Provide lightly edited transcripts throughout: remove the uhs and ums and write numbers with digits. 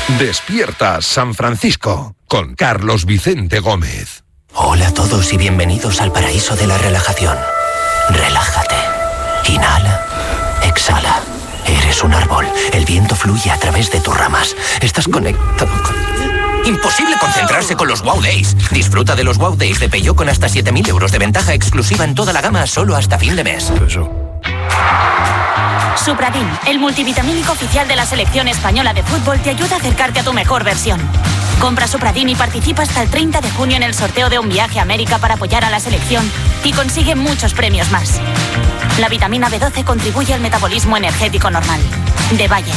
Despierta San Francisco con Carlos Vicente Gómez. Hola a todos y bienvenidos al paraíso de la relajación. Relájate. Inhala. Exhala. Eres un árbol. El viento fluye a través de tus ramas. Estás conectado con... Imposible concentrarse con los Wow Days. Disfruta de los Wow Days de Peugeot con hasta 7.000 euros de ventaja exclusiva en toda la gama solo hasta fin de mes. Supradin, el multivitamínico oficial de la selección española de fútbol, te ayuda a acercarte a tu mejor versión. Compra Supradin y participa hasta el 30 de junio en el sorteo de un viaje a América para apoyar a la selección y consigue muchos premios más. La vitamina B12 contribuye al metabolismo energético normal. De Bayer.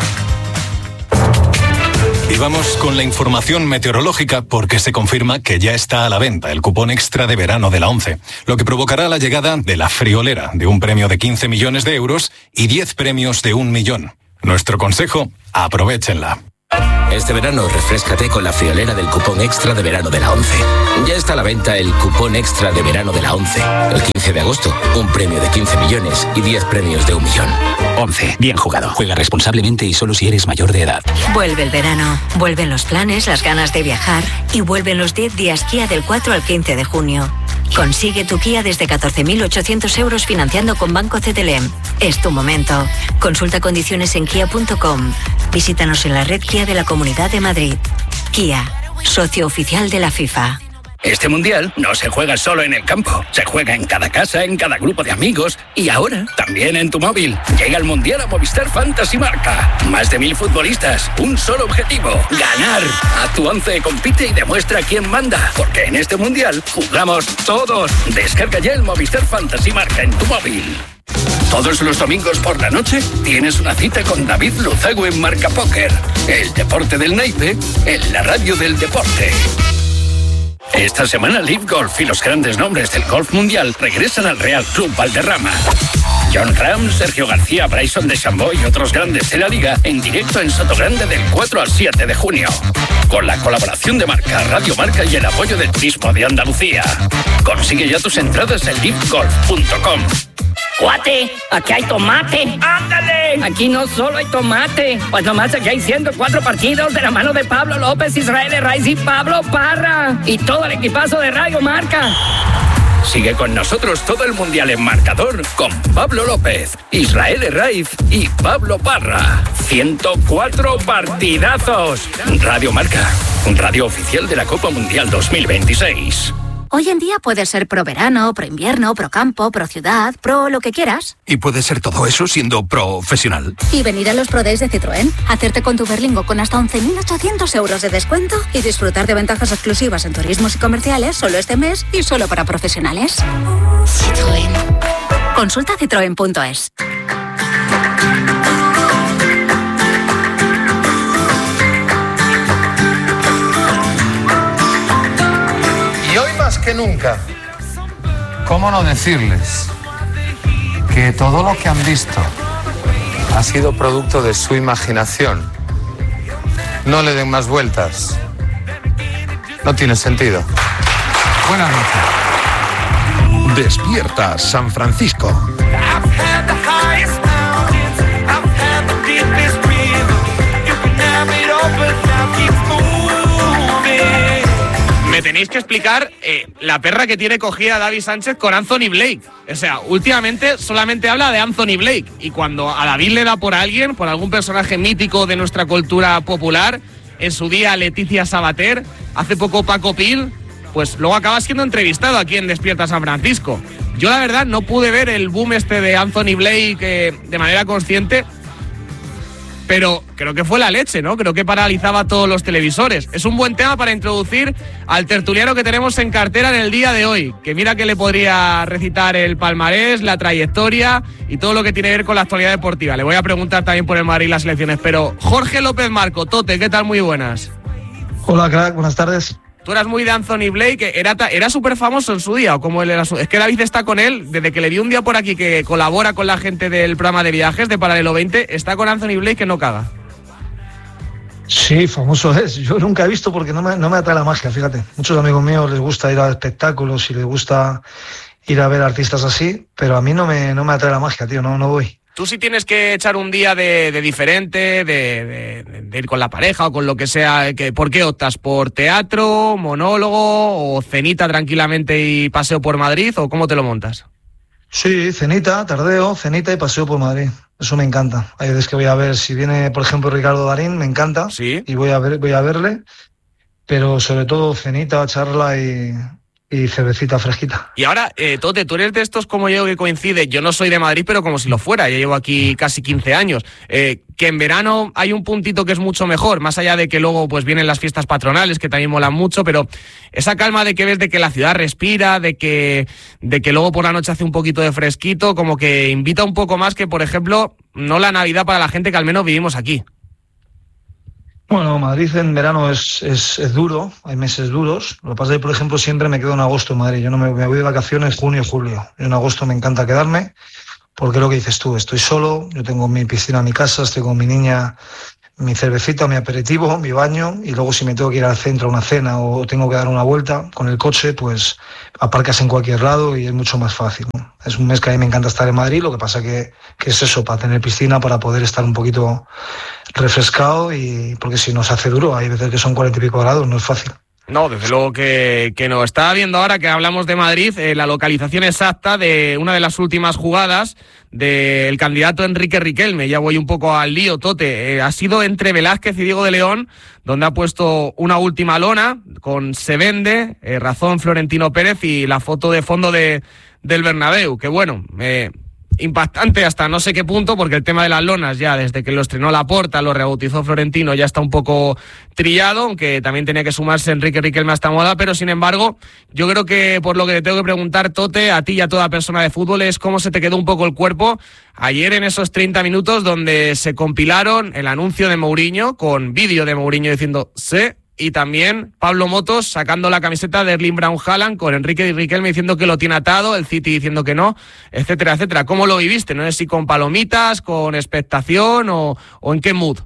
Y vamos con la información meteorológica porque se confirma que ya está a la venta el cupón extra de verano de la ONCE, lo que provocará la llegada de la friolera de un premio de 15 millones de euros y 10 premios de 1 millón. Nuestro consejo, aprovéchenla. Este verano refréscate con la friolera del cupón extra de verano de la ONCE. Ya está a la venta el cupón extra de verano de la ONCE. El 15 de agosto, un premio de 15 millones y 10 premios de 1 millón. ONCE, bien jugado. Juega responsablemente y solo si eres mayor de edad. Vuelve el verano, vuelven los planes, las ganas de viajar y vuelven los 10 días Kia del 4 al 15 de junio. Consigue tu Kia desde 14.800 euros financiando con Banco CTLM. Es tu momento. Consulta condiciones en kia.com. Visítanos en la red Kia de la Comunidad de Madrid. Kia, socio oficial de la FIFA. Este mundial no se juega solo en el campo, se juega en cada casa, en cada grupo de amigos y ahora también en tu móvil. Llega el mundial a Movistar Fantasy Marca. Más de 1.000 futbolistas, un solo objetivo: ganar. A tu once compite y demuestra quién manda, porque en este mundial jugamos todos. Descarga ya el Movistar Fantasy Marca en tu móvil. Todos los domingos por la noche tienes una cita con David Luzago en Marca Póker. El deporte del naipe en la radio del deporte. Esta semana Live Golf y los grandes nombres del golf mundial regresan al Real Club Valderrama. John Ram, Sergio García, Bryson DeChambeau y otros grandes de la liga en directo en Sotogrande del 4 al 7 de junio. Con la colaboración de Marca, Radio Marca y el apoyo de Turismo de Andalucía. Consigue ya tus entradas en livegolf.com. ¡Cuate! ¡Aquí hay tomate! ¡Ándale! Aquí no solo hay tomate, pues nomás aquí hay 104 partidos de la mano de Pablo López, Israel Herraiz y Pablo Parra. Y todo el equipazo de Radio Marca. Sigue con nosotros todo el mundial en marcador con Pablo López, Israel Herraiz y Pablo Parra. 104 partidazos. Radio Marca, radio oficial de la Copa Mundial 2026. Hoy en día puedes ser pro verano, pro invierno, pro campo, pro ciudad, pro lo que quieras. Y puedes ser todo eso siendo profesional. Y venir a los Pro Days de Citroën, hacerte con tu Berlingo con hasta 11.800 euros de descuento y disfrutar de ventajas exclusivas en turismos y comerciales solo este mes y solo para profesionales. Citroën. Consulta citroen.es. Más que nunca, ¿cómo no decirles que todo lo que han visto ha sido producto de su imaginación? No le den más vueltas. No tiene sentido. Buenas noches. Despierta San Francisco. Me tenéis que explicar la perra que tiene cogida David Sánchez con Anthony Blake. O sea, últimamente solamente habla de Anthony Blake. Y cuando a David le da por alguien, por algún personaje mítico de nuestra cultura popular, en su día Leticia Sabater, hace poco Paco Pil, pues luego acaba siendo entrevistado aquí en Despierta San Francisco. Yo la verdad no pude ver el boom este de Anthony Blake de manera consciente, pero creo que fue la leche, ¿no? Creo que paralizaba a todos los televisores. Es un buen tema para introducir al tertuliano que tenemos en cartera en el día de hoy, que mira que le podría recitar el palmarés, la trayectoria y todo lo que tiene que ver con la actualidad deportiva. Le voy a preguntar también por el Madrid y las selecciones, pero Jorge López Marco, Tote, ¿qué tal? Muy buenas. Hola, crack, buenas tardes. Tú eras muy de Anthony Blake, era súper famoso en su día, o como él era es que David está con él, desde que le vi un día por aquí que colabora con la gente del programa de viajes de Paralelo 20, está con Anthony Blake que no caga. Sí, famoso es. Yo nunca he visto porque no me atrae la magia, fíjate. Muchos amigos míos les gusta ir a espectáculos y les gusta ir a ver artistas así, pero a mí no me atrae la magia, tío, no voy. Tú si tienes que echar un día de diferente, de ir con la pareja o con lo que sea, ¿por qué optas? ¿Por teatro, monólogo o cenita tranquilamente y paseo por Madrid o cómo te lo montas? Sí, cenita, tardeo, cenita y paseo por Madrid. Eso me encanta. Hay veces que voy a ver, si viene, por ejemplo, Ricardo Darín, me encanta. Sí. Y voy a verle, pero sobre todo cenita, charla y cervecita fresquita. Y ahora, Tote, tú eres de estos como yo que coincide, yo no soy de Madrid, pero como si lo fuera, ya llevo aquí casi 15 años, que en verano hay un puntito que es mucho mejor, más allá de que luego pues vienen las fiestas patronales, que también molan mucho, pero esa calma de que ves de que la ciudad respira, de que luego por la noche hace un poquito de fresquito, como que invita un poco más que, por ejemplo, no la Navidad para la gente que al menos vivimos aquí. Bueno, Madrid en verano es duro, hay meses duros. Lo que pasa es que, por ejemplo, siempre me quedo en agosto en Madrid. Yo no me voy de vacaciones junio y julio. Yo en agosto me encanta quedarme, porque lo que dices tú, estoy solo, yo tengo mi piscina en mi casa, estoy con mi niña, mi cervecita, mi aperitivo, mi baño, y luego si me tengo que ir al centro a una cena o tengo que dar una vuelta con el coche, pues aparcas en cualquier lado y es mucho más fácil, ¿no? Es un mes que a mí me encanta estar en Madrid, lo que pasa que es eso, para tener piscina, para poder estar un poquito refrescado, y porque si no se hace duro, hay veces que son 40 y pico grados, no es fácil. No, desde luego que no. Estaba viendo ahora que hablamos de Madrid, la localización exacta de una de las últimas jugadas del candidato Enrique Riquelme. Ya voy un poco al lío, Tote. Ha sido entre Velázquez y Diego de León, donde ha puesto una última lona con Se Vende, razón Florentino Pérez, y la foto de fondo del Bernabéu. Que bueno, impactante hasta no sé qué punto, porque el tema de las lonas ya desde que lo estrenó Laporta, lo rebautizó Florentino, ya está un poco trillado, aunque también tenía que sumarse Enrique Riquelme a esta moda, pero sin embargo yo creo que por lo que te tengo que preguntar, Tote, a ti y a toda persona de fútbol, es cómo se te quedó un poco el cuerpo ayer en esos 30 minutos donde se compilaron el anuncio de Mourinho con vídeo de Mourinho diciendo sí, y también Pablo Motos sacando la camiseta de Erling Braut Haaland con Enrique Riquelme diciendo que lo tiene atado, el City diciendo que no, etcétera, etcétera. ¿Cómo lo viviste? No sé si con palomitas, con expectación o en qué mood.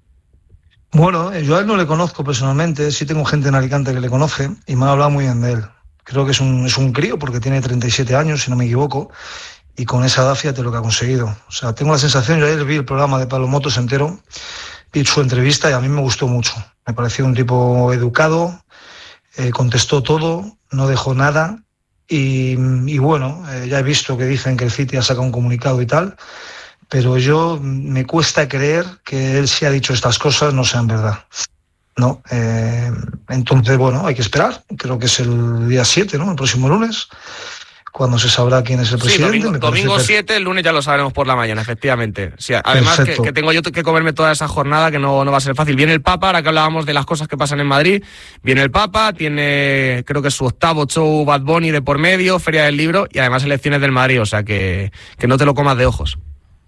Bueno, yo a él no le conozco personalmente, sí tengo gente en Alicante que le conoce y me ha hablado muy bien de él. Creo que es un crío porque tiene 37 años, si no me equivoco, y con esa edad fíjate lo que ha conseguido. O sea, tengo la sensación, yo ayer vi el programa de Pablo Motos entero, vi su entrevista y a mí me gustó mucho. Me pareció un tipo educado, contestó todo, no dejó nada y bueno, ya he visto que dicen que el City ha sacado un comunicado y tal, pero yo me cuesta creer que él sí ha dicho estas cosas no sean verdad. No, entonces bueno, hay que esperar, creo que es el día 7, ¿no? El próximo lunes, cuando se sabrá quién es el presidente. Sí, domingo 7, el lunes ya lo sabremos por la mañana, efectivamente. Sí, además que tengo yo que comerme toda esa jornada, que no va a ser fácil. Viene el Papa, ahora que hablábamos de las cosas que pasan en Madrid, viene el Papa, tiene creo que su 8º show Bad Bunny de por medio, Feria del Libro y además elecciones del Madrid, o sea que no te lo comas de ojos.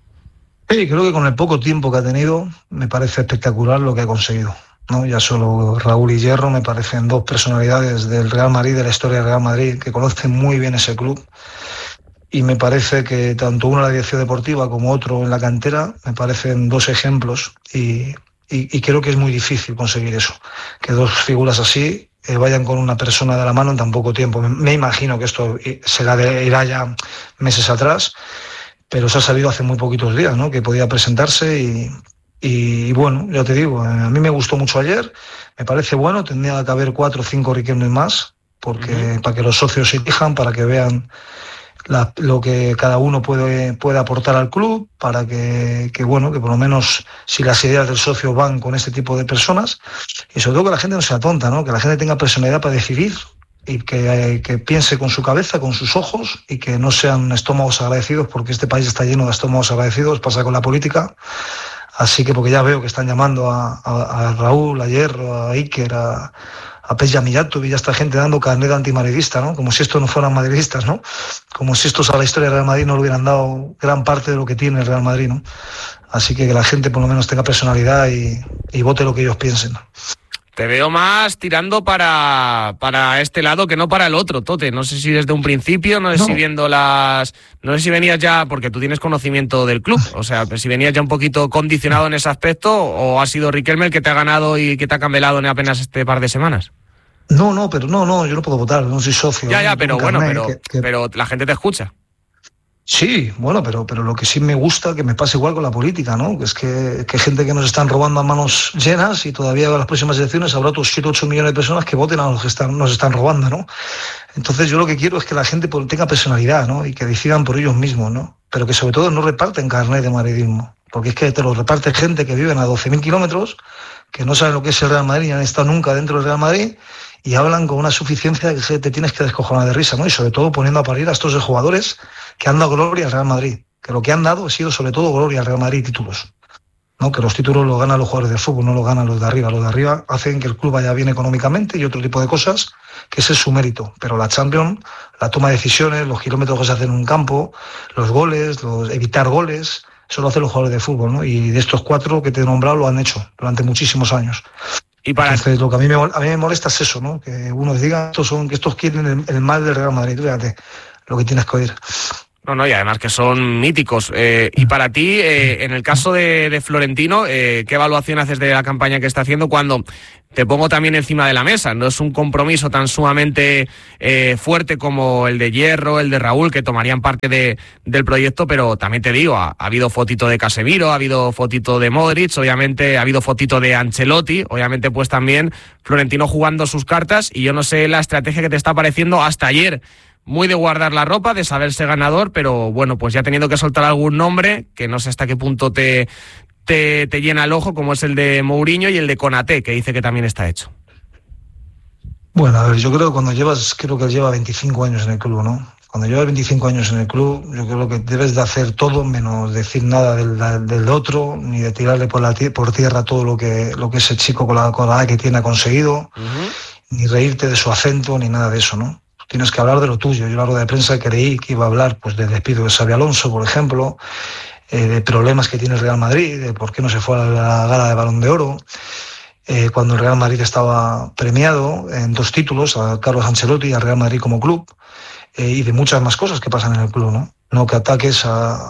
Sí, creo que con el poco tiempo que ha tenido me parece espectacular lo que ha conseguido, ¿no? Ya solo Raúl y Hierro me parecen dos personalidades del Real Madrid, de la historia del Real Madrid, que conocen muy bien ese club, y me parece que tanto uno en la dirección deportiva como otro en la cantera me parecen dos ejemplos y creo que es muy difícil conseguir eso, que dos figuras así vayan con una persona de la mano en tan poco tiempo. Me imagino que esto irá ya meses atrás, pero se ha sabido hace muy poquitos días, ¿no? Que podía presentarse y bueno, ya te digo, a mí me gustó mucho ayer, me parece bueno, tendría que haber 4 o 5 Riquelme más, porque para que los socios se elijan, para que vean lo que cada uno puede aportar al club, para que bueno, que por lo menos si las ideas del socio van con este tipo de personas, y sobre todo que la gente no sea tonta, ¿no? Que la gente tenga personalidad para decidir y que piense con su cabeza, con sus ojos, y que no sean estómagos agradecidos, porque este país está lleno de estómagos agradecidos, pasa con la política. Así que porque ya veo que están llamando a Raúl, a Hierro, a Iker, a Peja Mijatovic y a esta gente dando carnet antimadridista, ¿no? Como si estos no fueran madridistas, ¿no? Como si estos a la historia del Real Madrid no le hubieran dado gran parte de lo que tiene el Real Madrid, ¿no? Así que la gente por lo menos tenga personalidad y vote lo que ellos piensen. Te veo más tirando para este lado que no para el otro, Tote. No sé si desde un principio, no sé si viendo no sé si venías ya, porque tú tienes conocimiento del club, o sea, si venías ya un poquito condicionado en ese aspecto, o ha sido Riquelme el que te ha ganado y que te ha candelado en apenas este par de semanas. No, pero yo no puedo votar, no soy socio. Ya, pero bueno, pero la gente te escucha. Sí, bueno, pero lo que sí me gusta que me pase igual con la política, ¿no? Que es que hay gente que nos están robando a manos llenas y todavía en las próximas elecciones habrá otros 7 o 8 millones de personas que voten a los que nos están robando, ¿no? Entonces yo lo que quiero es que la gente tenga personalidad, ¿no? Y que decidan por ellos mismos, ¿no? Pero que sobre todo no reparten carnet de madridismo, porque es que te lo reparte gente que viven a 12.000 kilómetros, que no saben lo que es el Real Madrid y no han estado nunca dentro del Real Madrid, y hablan con una suficiencia que te tienes que descojonar de risa, ¿no? Y sobre todo poniendo a parir a estos jugadores que han dado gloria al Real Madrid, que lo que han dado ha sido sobre todo gloria al Real Madrid y títulos, ¿no? Que los títulos los ganan los jugadores de fútbol, no los ganan los de arriba. Los de arriba hacen que el club vaya bien económicamente y otro tipo de cosas, que ese es su mérito. Pero la Champions, la toma de decisiones, los kilómetros que se hacen en un campo, los goles, evitar goles, eso lo hacen los jugadores de fútbol, ¿no? Y de estos 4 que te he nombrado lo han hecho durante muchísimos años. Entonces, lo que a mí me molesta es eso, ¿no? Que uno diga que estos quieren el mal del Real Madrid. Fíjate lo que tienes que oír. No, y además que son míticos. Y para ti, en el caso de Florentino, ¿qué evaluación haces de la campaña que está haciendo cuando te pongo también encima de la mesa? No es un compromiso tan sumamente fuerte como el de Hierro, el de Raúl, que tomarían parte del proyecto, pero también te digo, ha habido fotito de Casemiro, ha habido fotito de Modric, obviamente ha habido fotito de Ancelotti, obviamente pues también Florentino jugando sus cartas, y yo no sé la estrategia que te está pareciendo hasta ayer. Muy de guardar la ropa, de saberse ganador, pero bueno, pues ya teniendo que soltar algún nombre, que no sé hasta qué punto te llena el ojo, como es el de Mourinho y el de Konaté, que dice que también está hecho. Bueno, a ver, yo creo que creo que él lleva 25 años en el club, ¿no? Cuando llevas 25 años en el club, yo creo que debes de hacer todo, menos decir nada del otro, ni de tirarle por tierra todo lo que ese chico con la edad que tiene ha conseguido, ni reírte de su acento, ni nada de eso, ¿no? Tienes que hablar de lo tuyo. Yo en la rueda de prensa creí que iba a hablar pues del despido de Xabi Alonso, por ejemplo, de problemas que tiene el Real Madrid, de por qué no se fue a la gala de Balón de Oro, cuando el Real Madrid estaba premiado en 2 títulos, a Carlos Ancelotti y al Real Madrid como club, y de muchas más cosas que pasan en el club, ¿no? No que ataques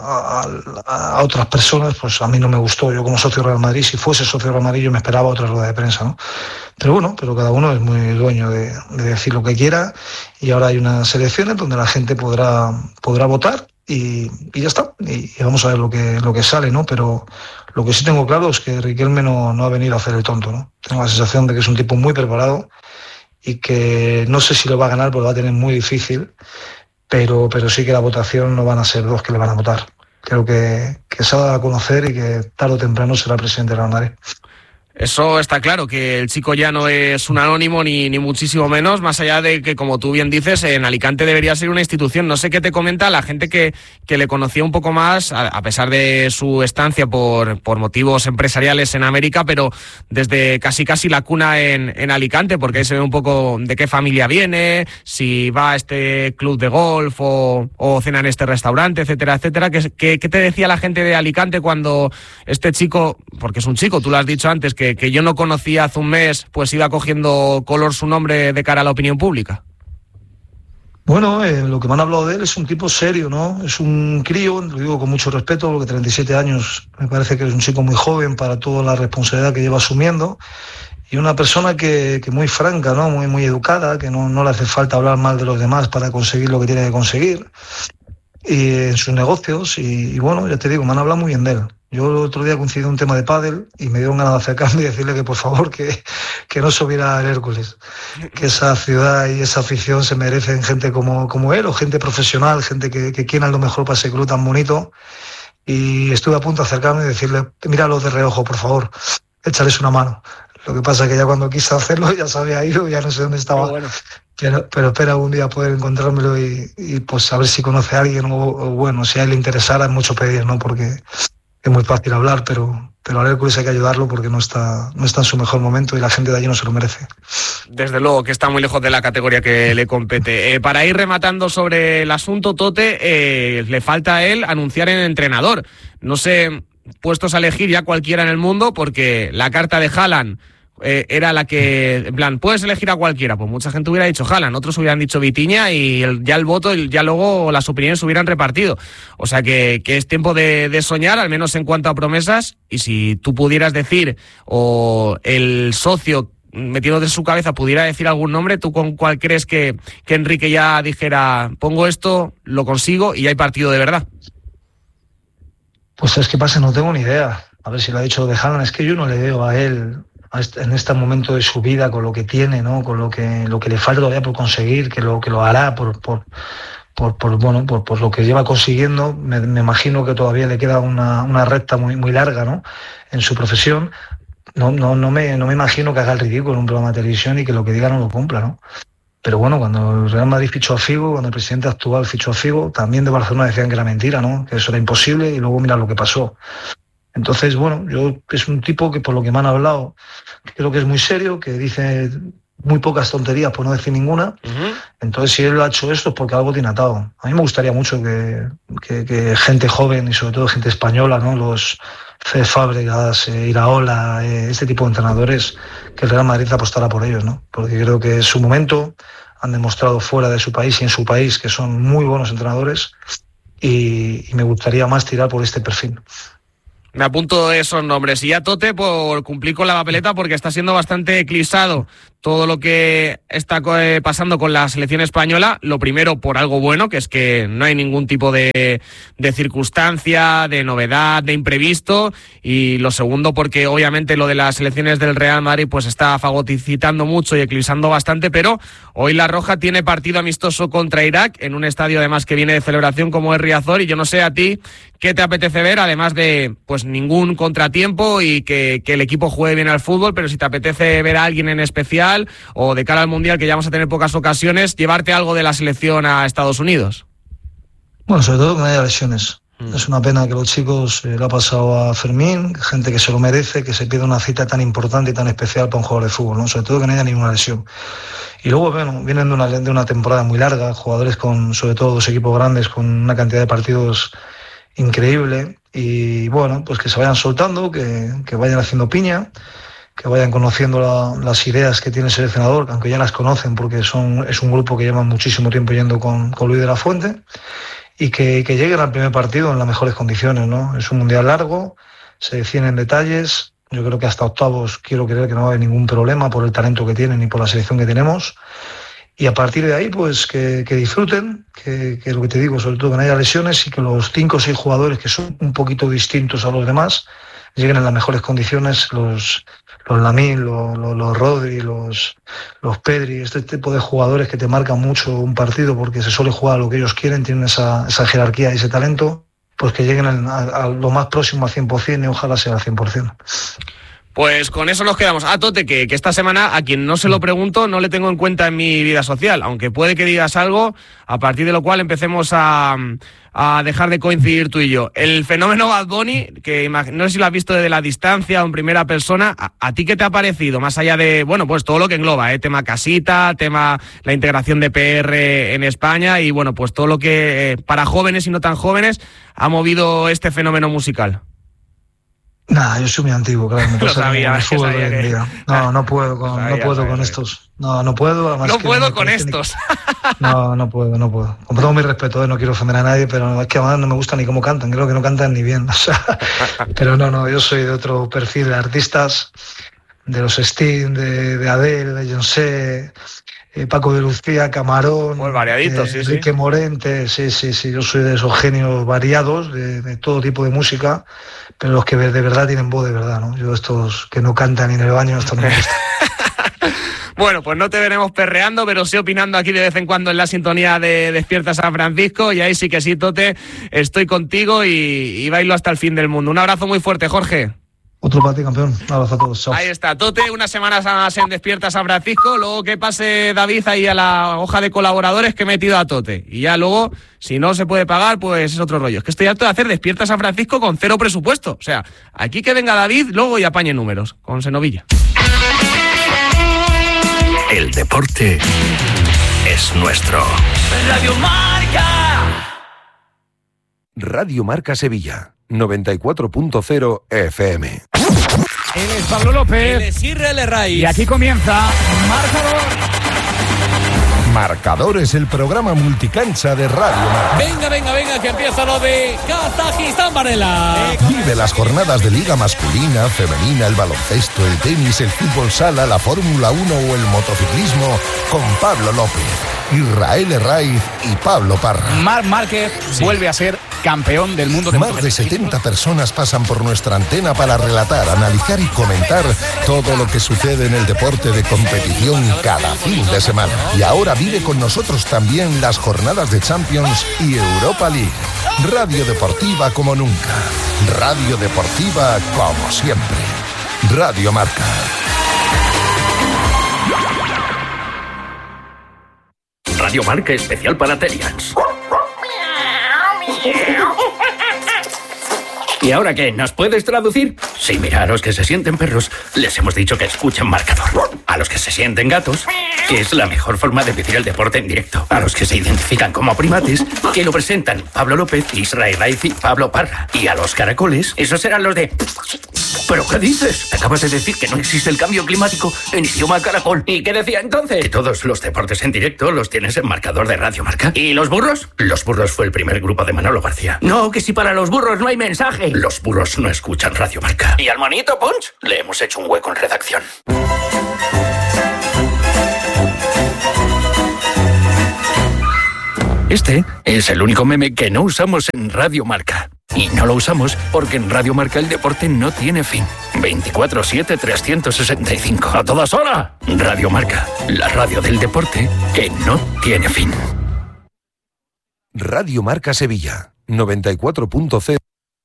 a otras personas, pues a mí no me gustó. Yo como socio del Real Madrid, si fuese socio del Real Madrid, yo me esperaba otra rueda de prensa, ¿no? Pero bueno, cada uno es muy dueño de decir lo que quiera, y ahora hay unas elecciones donde la gente podrá votar y ya está. Y vamos a ver lo que sale, ¿no? Pero lo que sí tengo claro es que Riquelme no ha venido a hacer el tonto, ¿no? Tengo la sensación de que es un tipo muy preparado y que no sé si lo va a ganar porque lo va a tener muy difícil, pero sí que la votación no van a ser 2 que le van a votar. Creo que se va a dar a conocer y que tarde o temprano será presidente de Real Madrid. Eso está claro, que el chico ya no es un anónimo ni muchísimo menos, más allá de que, como tú bien dices, en Alicante debería ser una institución. No sé qué te comenta la gente que le conocía un poco más, a pesar de su estancia por motivos empresariales en América, pero desde casi la cuna en Alicante, porque ahí se ve un poco de qué familia viene, si va a este club de golf o cena en este restaurante, etcétera, etcétera. ¿Qué te decía la gente de Alicante cuando este chico, porque es un chico, tú lo has dicho antes, que yo no conocía hace un mes, pues iba cogiendo color su nombre de cara a la opinión pública? Bueno, lo que me han hablado de él es un tipo serio, ¿no? Es un crío, lo digo con mucho respeto, porque 37 años me parece que es un chico muy joven para toda la responsabilidad que lleva asumiendo, y una persona que muy franca, ¿no? Muy educada, que no le hace falta hablar mal de los demás para conseguir lo que tiene que conseguir y en sus negocios, y bueno, ya te digo, me han hablado muy bien de él. Yo el otro día coincidí en un tema de pádel y me dieron ganas de acercarme y decirle que por favor que no subiera el Hércules, que esa ciudad y esa afición se merecen gente como él, o gente profesional, gente que quiera lo mejor para ese club tan bonito. Y estuve a punto de acercarme y decirle, míralo de reojo, por favor, échales una mano. Lo que pasa es que ya cuando quise hacerlo ya se había ido, ya no sé dónde estaba. Bueno. Pero espera algún día poder encontrármelo y pues a ver si conoce a alguien, o bueno, si a él le interesara, es mucho pedir, ¿no? Porque es muy fácil hablar, pero al Hércules hay que ayudarlo porque no está en su mejor momento y la gente de allí no se lo merece. Desde luego que está muy lejos de la categoría que le compete. Para ir rematando sobre el asunto, Tote, le falta a él anunciar el entrenador. No sé, puestos a elegir ya cualquiera en el mundo, porque la carta de Haaland era la que, en plan, puedes elegir a cualquiera, pues mucha gente hubiera dicho Haaland, otros hubieran dicho Vitinha y ya el voto, ya luego las opiniones se hubieran repartido. O sea que es tiempo de soñar, al menos en cuanto a promesas, y si tú pudieras decir, o el socio metiéndote en su cabeza, pudiera decir algún nombre, ¿tú con cuál crees que Enrique ya dijera, pongo esto, lo consigo y hay partido de verdad? Pues es que pasa, no tengo ni idea. A ver si lo ha dicho de Haaland, es que yo no le veo a él en este momento de su vida, con lo que tiene, ¿no? Con lo que le falta todavía por conseguir, que lo hará por lo que lleva consiguiendo. Me imagino que todavía le queda una recta muy, muy larga, ¿no? En su profesión. No me imagino que haga el ridículo en un programa de televisión y que lo que diga no lo cumpla, ¿no? Pero bueno, cuando el Real Madrid fichó a Figo, cuando el presidente actual fichó a Figo, también de Barcelona decían que era mentira, ¿no? Que eso era imposible, y luego mira lo que pasó. Entonces, bueno, es un tipo que, por lo que me han hablado, creo que es muy serio, que dice muy pocas tonterías, por no decir ninguna. Entonces, si él ha hecho esto es porque algo tiene atado. A mí me gustaría mucho que gente joven, y sobre todo gente española, ¿no? Los Cés Fábregas, Iraola, este tipo de entrenadores, que el Real Madrid apostara por ellos, ¿no? Porque creo que es su momento. Han demostrado fuera de su país y en su país que son muy buenos entrenadores, y me gustaría más tirar por este perfil. Me apunto esos nombres. Y ya Tote, por cumplir con la papeleta, porque está siendo bastante eclipsado todo lo que está pasando con la selección española. Lo primero, por algo bueno, que es que no hay ningún tipo de circunstancia, de novedad, de imprevisto. Y lo segundo, porque obviamente lo de las selecciones del Real Madrid pues está fagocitando mucho y eclipsando bastante, pero hoy la Roja tiene partido amistoso contra Irak, en un estadio además que viene de celebración como es Riazor, y yo no sé a ti qué te apetece ver, además de pues ningún contratiempo y que el equipo juegue bien al fútbol, pero si te apetece ver a alguien en especial o de cara al Mundial, que ya vamos a tener pocas ocasiones, llevarte algo de la selección a Estados Unidos. Bueno, sobre todo que no haya lesiones. Es una pena que los chicos le ha pasado a Fermín, gente que se lo merece, que se pierda una cita tan importante y tan especial para un jugador de fútbol, ¿no? Sobre todo que no haya ninguna lesión. Y luego, bueno, vienen de una temporada muy larga, jugadores con, sobre todo, dos equipos grandes con una cantidad de partidos increíble, y bueno, pues que se vayan soltando, que vayan haciendo piña, que vayan conociendo las ideas que tiene el seleccionador, aunque ya las conocen porque es un grupo que lleva muchísimo tiempo yendo con Luis de la Fuente, y que lleguen al primer partido en las mejores condiciones, ¿no? Es un mundial largo, se definen detalles. Yo creo que hasta octavos quiero creer que no va a haber ningún problema por el talento que tienen y por la selección que tenemos. Y a partir de ahí, pues que disfruten, que lo que te digo, sobre todo que no haya lesiones, y que los 5 o 6 jugadores que son un poquito distintos a los demás lleguen en las mejores condiciones, los Lamine, los Rodri, los Pedri, este tipo de jugadores que te marcan mucho un partido porque se suele jugar a lo que ellos quieren, tienen esa jerarquía y ese talento, pues que lleguen a lo más próximo al 100%, y ojalá sea al 100%. Pues con eso nos quedamos. Tote, que esta semana, a quien no se lo pregunto, no le tengo en cuenta en mi vida social, aunque puede que digas algo, a partir de lo cual empecemos a dejar de coincidir tú y yo. El fenómeno Bad Bunny, que no sé si lo has visto desde la distancia o en primera persona, ¿a ti qué te ha parecido? Más allá de, bueno, pues todo lo que engloba, tema casita, tema la integración de PR en España, y bueno, pues todo lo que para jóvenes y no tan jóvenes ha movido este fenómeno musical. Nada, yo soy muy antiguo, claro. Me pasa con el fútbol hoy en día. No puedo con estos. No puedo. Además, no puedo con estos. No puedo. Con todo mi respeto, no quiero ofender a nadie, pero es que además no me gusta ni cómo cantan. Creo que no cantan ni bien. O sea, pero no, yo soy de otro perfil de artistas, de los Sting, de Adele, de Beyoncé, Paco de Lucía, Camarón, muy variaditos, sí, Enrique Morente, sí, yo soy de esos genios variados, de todo tipo de música, pero los que de verdad tienen voz de verdad, ¿no? Yo estos que no cantan ni en el baño, esto no me gusta. Bueno, pues no te veremos perreando, pero sí opinando aquí de vez en cuando en la sintonía de Despierta San Francisco, y ahí sí que sí, Tote, estoy contigo y bailo hasta el fin del mundo. Un abrazo muy fuerte, Jorge. Otro para ti, campeón. Un abrazo a todos. Chao. Ahí está, Tote, una semana más en Despierta San Francisco. Luego que pase David ahí a la hoja de colaboradores que he metido a Tote. Y ya luego, si no se puede pagar, pues es otro rollo. Es que estoy harto de hacer Despierta San Francisco con 0 presupuesto. O sea, aquí que venga David luego y apañe números con Senovilla. El deporte es nuestro. Radio Marca. Radio Marca Sevilla, 94.0 FM. Él es Pablo López. Él es Israel Herraiz. Y aquí comienza Marcador. Marcador es el programa multicancha de Radio Marca. Venga, que empieza lo de Kazajistán, Varela. Vive las jornadas de Liga masculina, femenina, el baloncesto, el tenis, el fútbol sala, la Fórmula 1 o el motociclismo con Pablo López, Israel Herraiz y Pablo Parra. Marc Márquez vuelve a ser campeón del mundo de Más de 70 personas pasan por nuestra antena para relatar, analizar y comentar todo lo que sucede en el deporte de competición cada fin de semana. Y ahora vive con nosotros también las jornadas de Champions y Europa League. Radio Deportiva como nunca. Radio Deportiva como siempre. Radio Marca. Radio Marca especial para Terriers. ¿Y ahora qué? ¿Nos puedes traducir? Sí, mira, a los que se sienten perros les hemos dicho que escuchen Marcador. A los que se sienten gatos, que es la mejor forma de vivir el deporte en directo. A los que se identifican como primates, que lo presentan Pablo López, Israel Herraiz y Pablo Parra. Y a los caracoles, esos serán los de... ¿Pero qué dices? Acabas de decir que no existe el cambio climático en idioma caracol. ¿Y qué decía entonces? Que todos los deportes en directo los tienes en Marcador de Radio Marca. ¿Y los burros? Los burros fue el primer grupo de Manolo García. No, que si para los burros no hay mensaje. Los burros no escuchan Radio Marca. ¿Y al monito Punch? Le hemos hecho un hueco en redacción. Este es el único meme que no usamos en Radio Marca. Y no lo usamos porque en Radio Marca el deporte no tiene fin. 24/7, 365. ¡A todas horas! Radio Marca, la radio del deporte que no tiene fin. Radio Marca Sevilla, 94.0.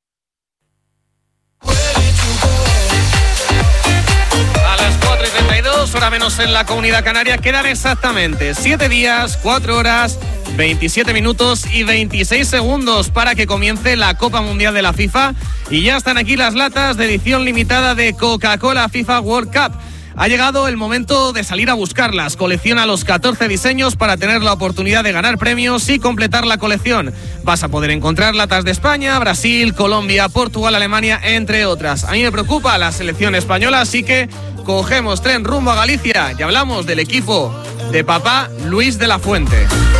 A las 4:32, hora menos en la Comunidad Canaria, quedan exactamente 7 días, 4 horas, 27 minutos y 26 segundos para que comience la Copa Mundial de la FIFA. Y ya están aquí las latas de edición limitada de Coca-Cola FIFA World Cup. Ha llegado el momento de salir a buscarlas. Colecciona los 14 diseños para tener la oportunidad de ganar premios y completar la colección. Vas a poder encontrar latas de España, Brasil, Colombia, Portugal, Alemania, entre otras. A mí me preocupa la selección española, así que cogemos tren rumbo a Galicia y hablamos del equipo de papá Luis de la Fuente.